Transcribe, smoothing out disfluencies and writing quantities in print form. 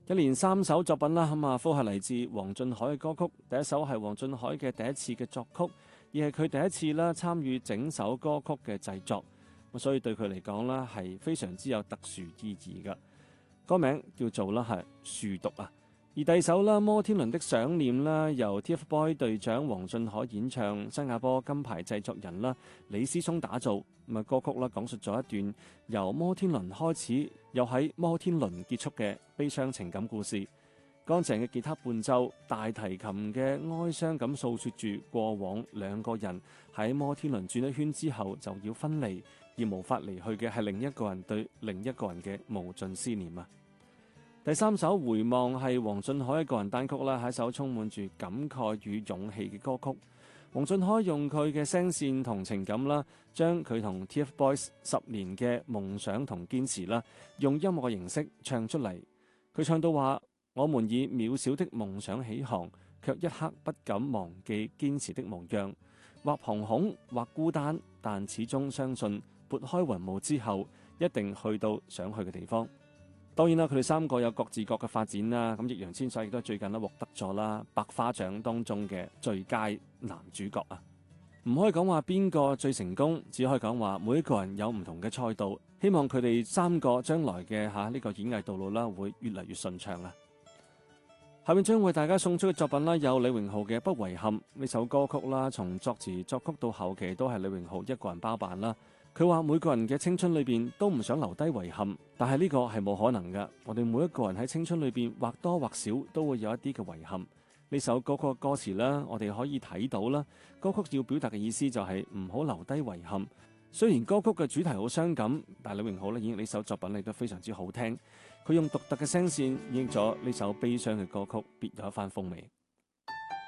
一連3首作品啦，咁啊，都係嚟自黃俊凱嘅歌曲。第一首係黃俊凱嘅第一次嘅作曲，而係佢第一次啦參與整首歌曲嘅製作，咁所以對佢嚟講啦係非常之有特殊意義嘅。歌名叫做啦係樹讀啊。而第二首啦，摩天輪的想念啦，由 TFBOY 隊長黃俊凱演唱，新加坡金牌製作人啦李思聰打造。咁啊，歌曲啦講述咗一段由摩天輪開始，又喺摩天輪結束嘅悲傷情感故事。乾淨嘅吉他伴奏，大提琴嘅哀傷咁訴說住過往兩個人喺摩天輪轉一圈之後就要分離，而無法離去嘅係另一個人對另一個人嘅無盡思念啊！第三首回望係黃俊凱嘅個人單曲啦，係一首充滿住感慨與勇氣嘅歌曲。黃俊凱用佢嘅聲線同情感啦，將佢同 TFBOYS 10年嘅夢想同堅持啦，用音樂嘅形式唱出嚟。佢唱到話：我們以渺小的夢想起航，卻一刻不敢忘記堅持的模樣。或惶恐，或孤單，但始終相信撥開雲霧之後，一定去到想去嘅地方。當然啦，佢哋3個有各自各嘅發展啦。咁易烊千璽亦都最近咧獲得咗啦百花獎當中嘅最佳男主角啊！唔可以講話邊個最成功，只可以講話每一個人有唔同嘅賽道。希望佢哋3個將來嘅呢個演藝道路啦，會越嚟越順暢啊！下面將為大家送出嘅作品啦，有李榮浩嘅《不遺憾》呢首歌曲啦，從作詞作曲到後期都係李榮浩一個人包辦啦。佢話每個人嘅青春裏邊都唔想留低遺憾，但係呢個係冇可能㗎。我哋每一個人喺青春裏邊或多或少都會有一啲嘅遺憾。呢首歌曲嘅歌詞啦，我哋可以睇到啦。歌曲要表達嘅意思就係唔好留低遺憾。雖然歌曲嘅主題好傷感，但係李榮浩咧演繹呢首作品亦都非常之好聽。佢用獨特嘅聲線演繹咗呢首悲傷嘅歌曲，別有一番風味。